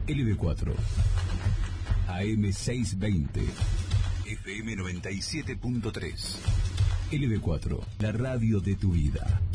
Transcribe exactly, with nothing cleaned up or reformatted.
L B cuatro, A M seiscientos veinte, F M noventa y siete punto tres. L B cuatro, la radio de tu vida.